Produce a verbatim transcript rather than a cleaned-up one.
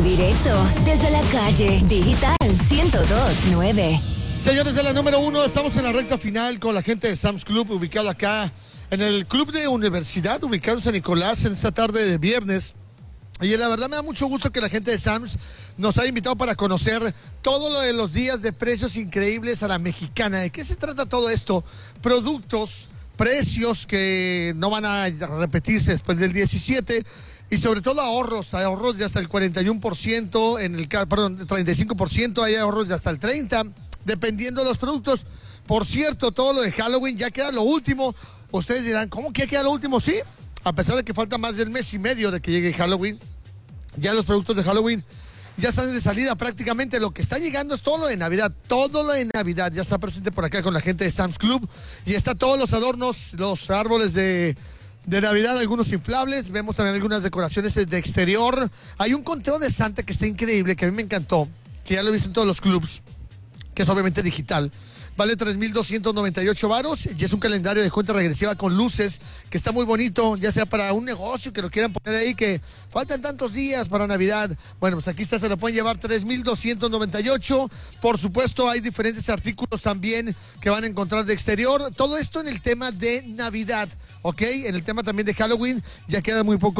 directo desde la calle Digital ciento dos punto nueve. Señores de la número uno, estamos en la recta final con la gente de Sam's Club, ubicado acá en el Club de Universidad, ubicado en San Nicolás, en esta tarde de viernes. Y la verdad me da mucho gusto que la gente de Sam's nos haya invitado para conocer todo lo de los días de precios increíbles a la mexicana. ¿De qué se trata todo esto? Productos, precios que no van a repetirse después del diecisiete y sobre todo ahorros, hay ahorros de hasta el cuarenta y uno por ciento, en el, perdón, treinta y cinco por ciento, hay ahorros de hasta el treinta por ciento, dependiendo de los productos. Por cierto, todo lo de Halloween ya queda lo último. Ustedes dirán, ¿cómo que ya queda lo último? Sí, a pesar de que falta más del mes y medio de que llegue Halloween, ya los productos de Halloween ya están de salida prácticamente. Lo que está llegando es todo lo de Navidad, todo lo de Navidad ya está presente por acá con la gente de Sam's Club y está todos los adornos, los árboles de, de Navidad, algunos inflables, vemos también algunas decoraciones de exterior. Hay un conteo de Santa que está increíble, que a mí me encantó, que ya lo he visto en todos los clubs, que es obviamente digital. Vale tres mil doscientos noventa y ocho varos y es un calendario de cuenta regresiva con luces que está muy bonito, ya sea para un negocio que lo quieran poner ahí, que faltan tantos días para Navidad. Bueno, pues aquí está, se lo pueden llevar tres mil doscientos noventa y ocho. Por supuesto, hay diferentes artículos también que van a encontrar de exterior. Todo esto en el tema de Navidad, ¿ok? En el tema también de Halloween ya queda muy poco.